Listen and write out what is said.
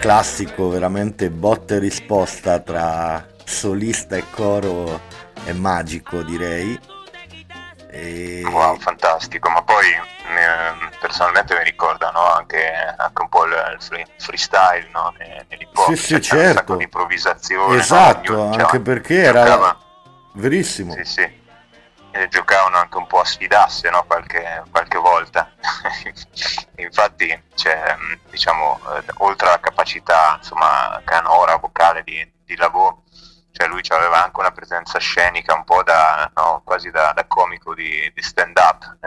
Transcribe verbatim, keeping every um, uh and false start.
classico veramente botta e risposta tra solista e coro è magico, direi. Wow, E... fantastico, ma poi eh, personalmente mi ricordano anche, anche un po' il, il free- freestyle, no? Ne- Nell'hip Sì, hop, sì, cioè c'era un sacco di certo, improvvisazione, no? esatto, Ognuno, anche cioè, perché era la... giocava, verissimo. sì sì, e giocavano anche un po' a sfidarsi, no? Qualche, qualche volta. Infatti, c'è, mh, diciamo, eh, oltre alla capacità, insomma, canora, vocale di, di Lavò, cioè lui aveva anche una presenza scenica un po' da, no, quasi da, da comico di, di stand-up,